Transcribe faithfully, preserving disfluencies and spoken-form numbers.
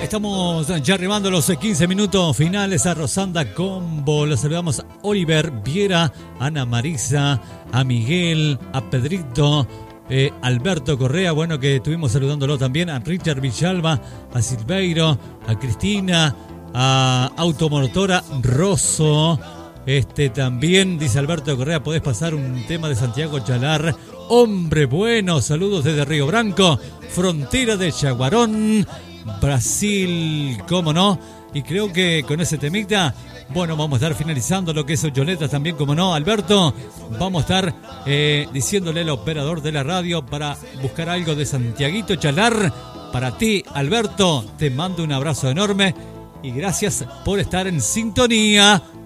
Estamos ya arribando los quince minutos finales a Rosanda Combo. Los saludamos a Oliver Viera, a Ana Marisa, a Miguel, a Pedrito, eh, Alberto Correa, bueno, que estuvimos saludándolo también, a Richard Villalba, a Silveiro, a Cristina, a Automotora Rosso. Este también, dice Alberto Correa, podés pasar un tema de Santiago Chalar. Hombre bueno, saludos desde Río Branco, frontera de Yaguarón, Brasil, cómo no. Y creo que con ese temita, bueno, vamos a estar finalizando lo que es Ollonetas también, como no, Alberto. Vamos a estar eh, diciéndole al operador de la radio para buscar algo de Santiaguito Chalar. Para ti, Alberto, te mando un abrazo enorme y gracias por estar en sintonía.